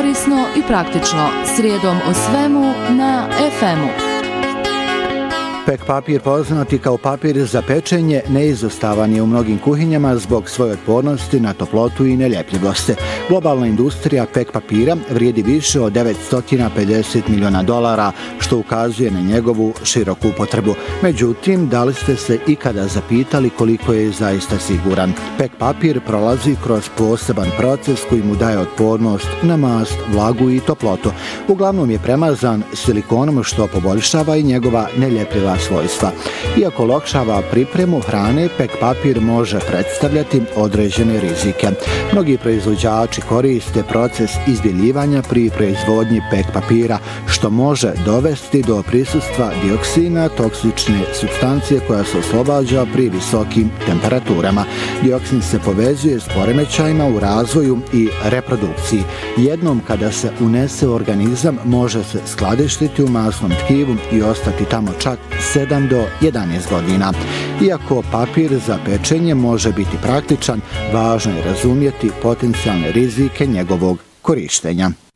korisno i praktično, srijedom o svemu na FM-u. Pek papir, poznati kao papir za pečenje, neizostavan je u mnogim kuhinjama zbog svoje otpornosti na toplotu i neljepljivosti. Globalna industrija pek papira vrijedi više od $950 miliona, što ukazuje na njegovu široku upotrebu. Međutim, da li ste se ikada zapitali koliko je zaista siguran? Pek papir prolazi kroz poseban proces koji mu daje otpornost na mast, vlagu i toplotu. Uglavnom je premazan silikonom, što poboljšava i njegova neljepljiva svojstva. Iako olakšava pripremu hrane, pek papir može predstavljati određene rizike. Mnogi proizvođači koriste proces izbjeljivanja pri proizvodnji pek papira, što može dovesti do prisustva dioksina, toksične supstancije koja se oslobađa pri visokim temperaturama. Dioksin se povezuje s poremećajima u razvoju i reprodukciji. Jednom kada se unese u organizam, može se skladištiti u masnom tkivu i ostati tamo čak 7 do 11 godina. Iako papir za pečenje može biti praktičan, važno je razumjeti potencijalne rizike njegovog korištenja.